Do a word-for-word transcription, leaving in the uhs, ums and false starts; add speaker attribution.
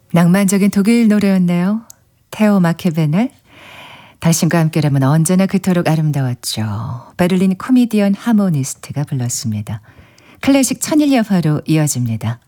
Speaker 1: 낭만적인 독일 노래였네요. 테오 마케벤의 당신과 함께라면 언제나 그토록 아름다웠죠. 베를린 코미디언 하모니스트가 불렀습니다. 클래식 천일여화로 이어집니다.